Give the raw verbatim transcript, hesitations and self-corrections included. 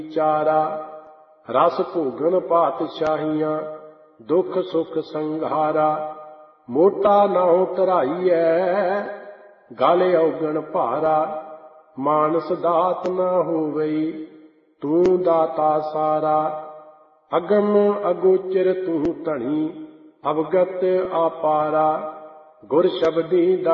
ਚਾਰਾ। ਰਸ ਭੋਗਣ ਪਾਤਸ਼ਾਹੀਆਂ, ਦੁੱਖ ਸੁਖ ਸੰਘਾਰਾ। ਮੋਟਾ ਨਾਉ ਧਰਾਈਐ, ਗਲ ਔਗਣ ਭਾਰਾ। ਮਾਨਸ ਦਾਤ ਨਾ ਹੋਵਈ, ਤੂੰ ਦਾਤਾ ਸਾਰਾ। ਅਗਮ ਅਗੋਚਰ ਤੂੰ ਧਣੀ, ਅਵਗਤ ਆਪਾਰਾ। ਗੁਰ ਸ਼ਬਦੀ